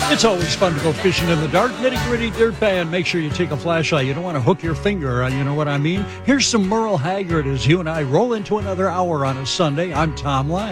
It's always fun to go fishing in the dark. Nitty Gritty Dirt Band. Make sure you take a flashlight. You don't want to hook your finger. You know what I mean? Here's some Merle Haggard as you and I roll into another hour on a Sunday. I'm Tom Lang.